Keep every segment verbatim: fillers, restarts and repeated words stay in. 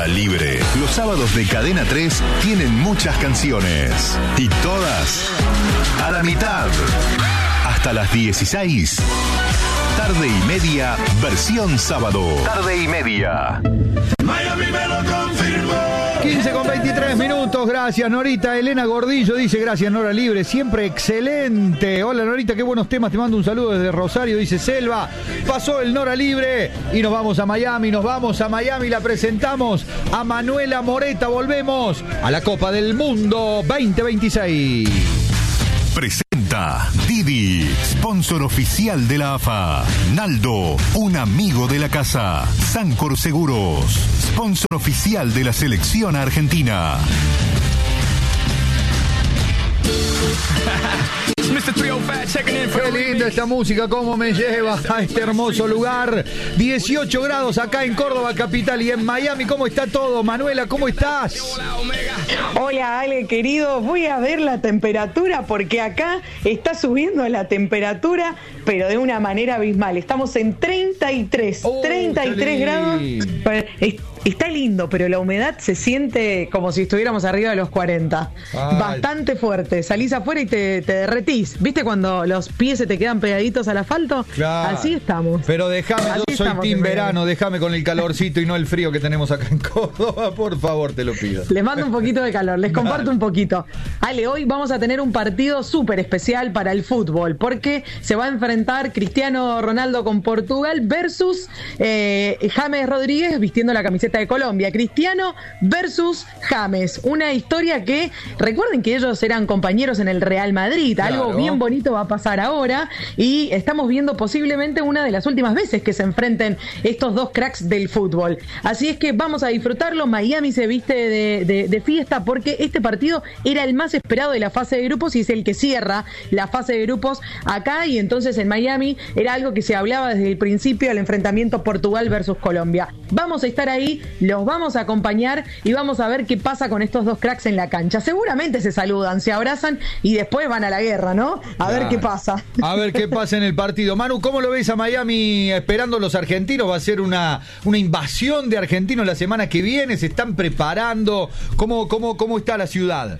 Nora Libre. Los sábados de Cadena tres tienen muchas canciones. Y todas a la mitad. Hasta las dieciséis. Tarde y media, versión sábado. Tarde y media. Miami me lo confirmó. quince con veintitrés minutos, gracias Norita. Elena Gordillo dice gracias Nora Libre, siempre excelente. Hola Norita, qué buenos temas, te mando un saludo desde Rosario, dice Selva. Pasó el Nora Libre y nos vamos a Miami, nos vamos a Miami, la presentamos a Manuela Moreta, volvemos a la Copa del Mundo veinte veintiséis. Presenta Didi, sponsor oficial de la A F A. Naldo, un amigo de la casa. Sancor Seguros, sponsor oficial de la selección argentina. Qué linda esta música, cómo me lleva a este hermoso lugar. dieciocho grados acá en Córdoba capital y en Miami. ¿Cómo está todo? Manuela, ¿cómo estás? Hola Ale, querido, voy a ver la temperatura porque acá está subiendo la temperatura, pero de una manera abismal. Estamos en treinta y tres, oh, treinta y tres grados. Está lindo, pero la humedad se siente como si estuviéramos arriba de los cuarenta. Ay. Bastante fuerte. Salís afuera y te, te derretís. ¿Viste cuando los pies se te quedan pegaditos al asfalto? Claro. Así estamos. Pero déjame, Así yo soy team en verano, déjame con el calorcito y no el frío que tenemos acá en Córdoba, por favor, te lo pido. Les mando un poquito de calor, les comparto un poquito. Ale, hoy vamos a tener un partido súper especial para el fútbol, porque se va a enfrentar Cristiano Ronaldo con Portugal versus eh, James Rodríguez vistiendo la camiseta de Colombia. Cristiano versus James, una historia que recuerden que ellos eran compañeros en el Real Madrid. Claro. Algo bien bonito va a pasar ahora y estamos viendo posiblemente una de las últimas veces que se enfrenten estos dos cracks del fútbol, así es que vamos a disfrutarlo. Miami se viste de, de, de fiesta porque este partido era el más esperado de la fase de grupos y es el que cierra la fase de grupos acá, y entonces en Miami era algo que se hablaba desde el principio del enfrentamiento Portugal versus Colombia. Vamos a estar ahí, los vamos a acompañar y vamos a ver qué pasa con estos dos cracks en la cancha. Seguramente se saludan, se abrazan y después van a la guerra, ¿no? A claro. ver qué pasa. A ver qué pasa en el partido. Manu, ¿cómo lo ves a Miami esperando los argentinos? ¿Va a ser una, una invasión de argentinos la semana que viene? ¿Se están preparando? ¿Cómo, cómo, cómo está la ciudad?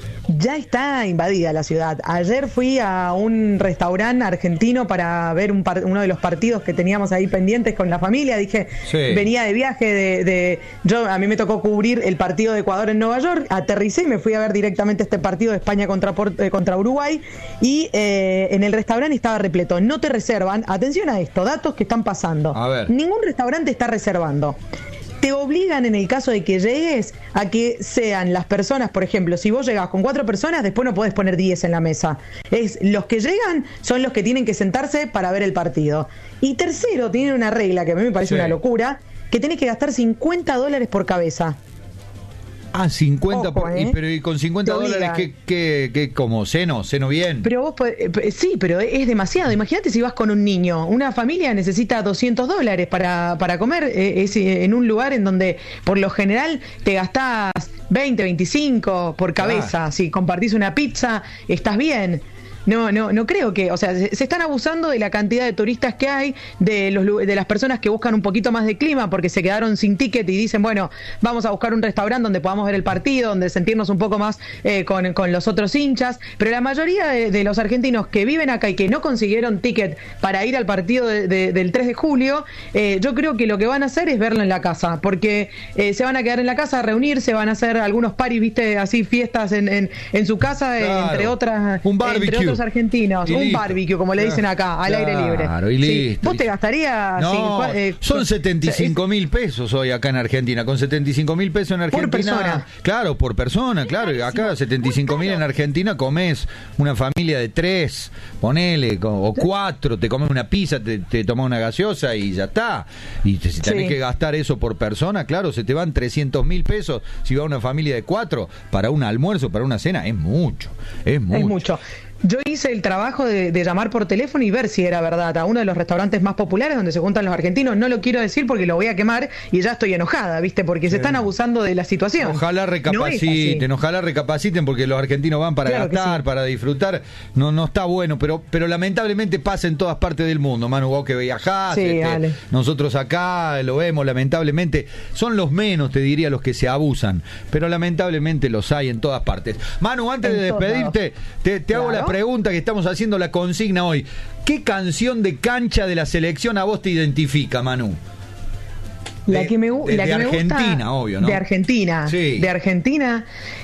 Ya está invadida la ciudad. Ayer fui a un restaurante argentino para ver un par- uno de los partidos que teníamos ahí pendientes con la familia. Dije, sí. venía de viaje de, de... Yo, a mí me tocó cubrir el partido de Ecuador en Nueva York. Aterricé y me fui a ver directamente este partido de España contra, eh, contra Uruguay. Y eh, en el restaurante estaba repleto. No te reservan. Atención a esto, datos que están pasando. A ver. Ningún restaurante está reservando. Te obligan en el caso de que llegues a que sean las personas, por ejemplo, si vos llegás con cuatro personas, después no podés poner diez en la mesa. Es los que llegan son los que tienen que sentarse para ver el partido. Y tercero, tienen una regla que a mí me parece sí. una locura, que tenés que gastar cincuenta dólares por cabeza. Ah, cincuenta, Ojo, ¿eh? y, pero y con cincuenta dólares, ¿qué, qué, qué, como ceno? ¿Ceno bien? Pero vos, podés, sí, pero es demasiado. Imagínate si vas con un niño. Una familia necesita doscientos dólares para, para comer. Es en un lugar en donde, por lo general, te gastás veinte, veinticinco por cabeza. Ah. Si compartís una pizza, estás bien. No, no, no creo que, o sea, se, se están abusando de la cantidad de turistas que hay, de los de las personas que buscan un poquito más de clima porque se quedaron sin ticket y dicen, bueno, vamos a buscar un restaurante donde podamos ver el partido, donde sentirnos un poco más eh, con, con los otros hinchas, pero la mayoría de, de los argentinos que viven acá y que no consiguieron ticket para ir al partido de, de, del tres de julio, eh, yo creo que lo que van a hacer es verlo en la casa, porque eh, se van a quedar en la casa a reunirse, van a hacer algunos paris, viste, así fiestas en, en, en su casa, claro. eh, entre otras, un barbecue. Entre otros argentinos, y un listo. Barbecue, como le dicen acá, al claro, aire libre. Claro, y listo. Sí. ¿Vos te gastarías? No, cincu- eh, son setenta y cinco mil pesos hoy acá en Argentina. Con setenta y cinco mil pesos en Argentina. Por persona. Claro, por persona, claro. Y acá setenta y cinco mil en Argentina comés una familia de tres, ponele, o cuatro, te comes una pizza, te, te tomás una gaseosa y ya está. Y te, si tenés sí. que gastar eso por persona, claro, se te van trescientos mil pesos. Si va una familia de cuatro, para un almuerzo, para una cena, es mucho. Es mucho. Es mucho. Yo hice el trabajo de, de llamar por teléfono y ver si era verdad a uno de los restaurantes más populares donde se juntan los argentinos. No lo quiero decir porque lo voy a quemar y ya estoy enojada, ¿viste? Porque sí. se están abusando de la situación. Ojalá recapaciten, no ojalá recapaciten porque los argentinos van para claro gastar, sí. para disfrutar. No no está bueno, pero pero lamentablemente pasa en todas partes del mundo. Manu, vos que viajás, sí, este, nosotros acá lo vemos, lamentablemente. Son los menos, te diría, los que se abusan, pero lamentablemente los hay en todas partes. Manu, antes en de despedirte, te, te claro. hago la pregunta que estamos haciendo la consigna hoy. ¿Qué canción de cancha de la selección a vos te identifica, Manu? La que me, de, la de que Argentina, me gusta, obvio, ¿no? De Argentina, sí. de Argentina.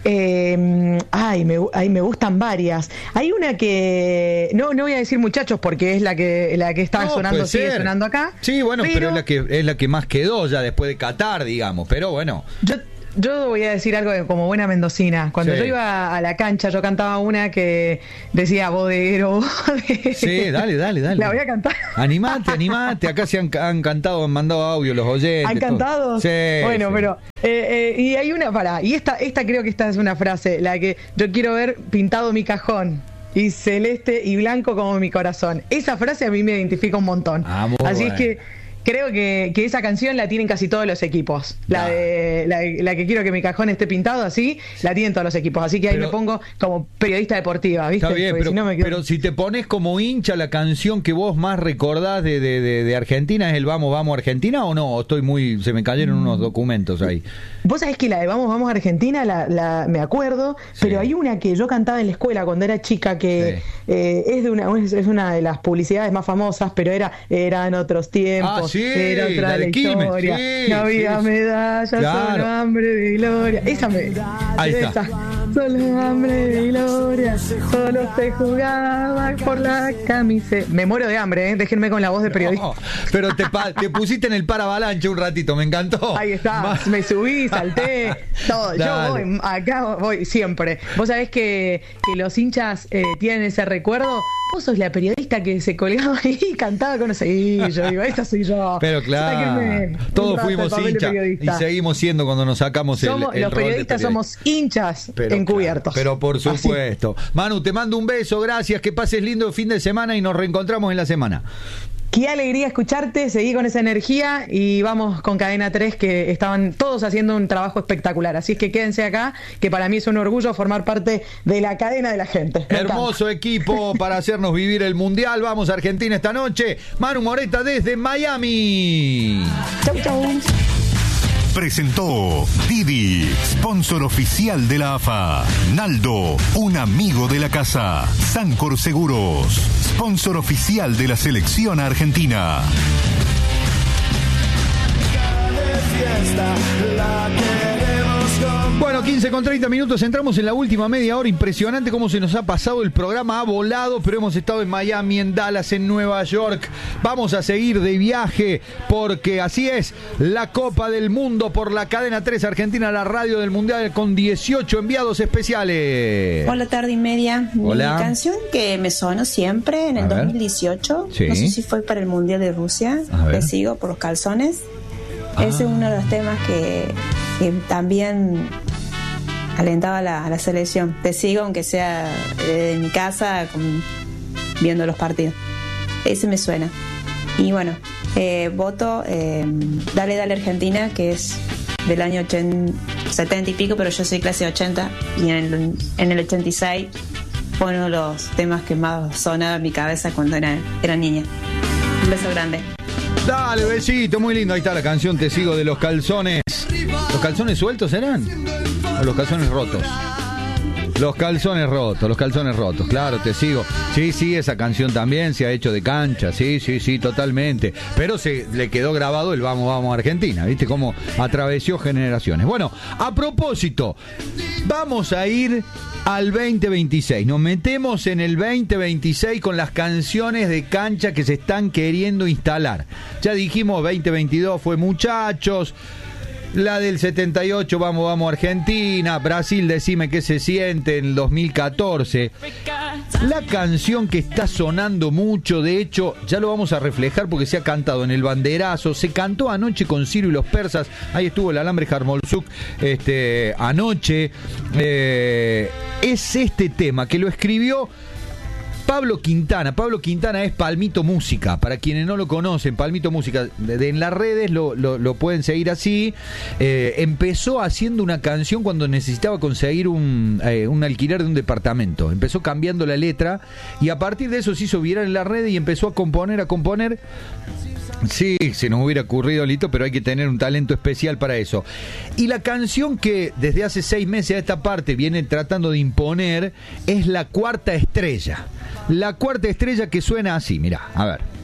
Eh, ay, me, ay, me gustan varias. Hay una que no, no voy a decir muchachos porque es la que la que está no, sonando, sigue ser. sonando acá. Sí, bueno, pero, pero es la que es la que más quedó ya después de Qatar, digamos. Pero bueno. Yo Yo voy a decir algo de, como buena mendocina. Cuando sí. yo iba a la cancha, yo cantaba una que decía bodeguero. Sí, dale, dale, dale. La voy a cantar. Animate, animate. Acá se han, han cantado, han mandado audio los oyentes. ¿Han cantado? Sí. Bueno, sí. pero. Eh, eh, y hay una para. Y esta, esta creo que esta es una frase. La que yo quiero ver pintado mi cajón. Y celeste y blanco como mi corazón. Esa frase a mí me identifica un montón. Ah, Así bueno. es que. Creo que, que esa canción la tienen casi todos los equipos. La, ah. de, la, la que quiero que mi cajón esté pintado así, la tienen todos los equipos. Así que ahí pero, me pongo como periodista deportiva, ¿viste? Está bien, pero si, no me quedo... pero si te pones como hincha, la canción que vos más recordás de, de, de, de Argentina es el Vamos, Vamos Argentina, ¿o no? Estoy muy, se me cayeron mm. unos documentos ahí. Vos sabés que la de Vamos, Vamos Argentina, la, la, me acuerdo, sí. pero hay una que yo cantaba en la escuela cuando era chica que sí. eh, es de una es una de las publicidades más famosas, pero era eran otros tiempos. Ah, sí. Era otra la, la historia. Sí, no había sí, medallas, claro. solo hambre de gloria. Esa me. Ahí está. Esa. Solo hambre de gloria. Solo se jugaba por la camiseta. Me muero de hambre, ¿eh? Déjenme con la voz de periodista. No, pero te, pa, te pusiste en el paravalanche un ratito, me encantó. Ahí está. Más. Me subí, salté. Todo. Dale. Yo voy, acá voy siempre. Vos sabés que, que los hinchas eh, tienen ese recuerdo. Vos sos la periodista que se colgaba ahí y cantaba con ese. Y yo digo, esta soy yo. Pero claro, todos fuimos hinchas y seguimos siendo cuando nos sacamos somos, el, el los rol periodistas de somos hinchas pero, encubiertos. Pero por supuesto. Así. Manu, te mando un beso, gracias, que pases lindo fin de semana y nos reencontramos en la semana. Qué alegría escucharte, seguí con esa energía y vamos con Cadena tres que estaban todos haciendo un trabajo espectacular. Así es que quédense acá, que para mí es un orgullo formar parte de la cadena de la gente. Me Hermoso encanta. Equipo para hacernos vivir el Mundial. Vamos a Argentina esta noche. Manu Moreta desde Miami. Chau, chau. Presentó Didi, sponsor oficial de la A F A. Naldo, un amigo de la casa. Sancor Seguros, sponsor oficial de la selección argentina. Bueno, quince con treinta minutos, entramos en la última media hora. Impresionante cómo se nos ha pasado el programa, ha volado, pero hemos estado en Miami, en Dallas, en Nueva York. Vamos a seguir de viaje porque así es, la Copa del Mundo por la Cadena tres Argentina, la radio del Mundial con dieciocho enviados especiales. Hola, tarde y media. Hola. Mi canción que me sonó siempre en el dos mil dieciocho, sí. no sé si fue para el Mundial de Rusia, Te sigo por los calzones. Ah. Ese es uno de los temas que, que también alentaba a la, a la selección. Te sigo, aunque sea de mi casa, con, viendo los partidos. Ese me suena. Y bueno, eh, voto eh, Dale, Dale Argentina, que es del año ochenta, setenta y pico, pero yo soy clase ochenta, y en el, en el ochenta y seis fue uno de los temas que más sonaba en mi cabeza cuando era, era niña. Un beso grande. Dale, besito, muy lindo. Ahí está la canción Te sigo de los calzones. ¿Los calzones sueltos eran? ¿O los calzones rotos? Los calzones rotos, los calzones rotos, claro, Te sigo. Sí, sí, esa canción también se ha hecho de cancha, sí, sí, sí, totalmente. Pero se le quedó grabado el Vamos, Vamos Argentina, ¿viste? Cómo atravesó generaciones. Bueno, a propósito, vamos a ir al veinte veintiséis. Nos metemos en el veinte veintiséis con las canciones de cancha que se están queriendo instalar. Ya dijimos, veinte veintidós fue Muchachos. La del setenta y ocho, Vamos, Vamos Argentina. Brasil, Decime qué se siente, en el dos mil catorce. La canción que está sonando mucho, de hecho, ya lo vamos a reflejar porque se ha cantado en el banderazo. Se cantó anoche con Ciro y los Persas. Ahí estuvo el Alambre Jarmolzuk este, anoche. Eh, es este tema que lo escribió Pablo Quintana. Pablo Quintana es Palmito Música. Para quienes no lo conocen, Palmito Música, de, de, en las redes lo, lo, lo pueden seguir así. Eh, empezó haciendo una canción cuando necesitaba conseguir un, eh, un alquiler de un departamento. Empezó cambiando la letra y a partir de eso se hizo viral en las redes y empezó a componer, a componer. Sí, se nos hubiera ocurrido, Lito, pero hay que tener un talento especial para eso. Y la canción que desde hace seis meses a esta parte viene tratando de imponer es La Cuarta Estrella. La Cuarta Estrella, que suena así, mirá, a ver.